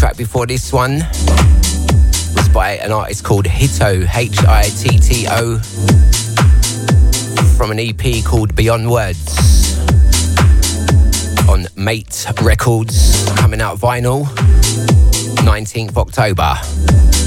track before this one was by an artist called Hitto, Hitto, from an EP called Beyond Words on Mate Records, coming out vinyl 19th October.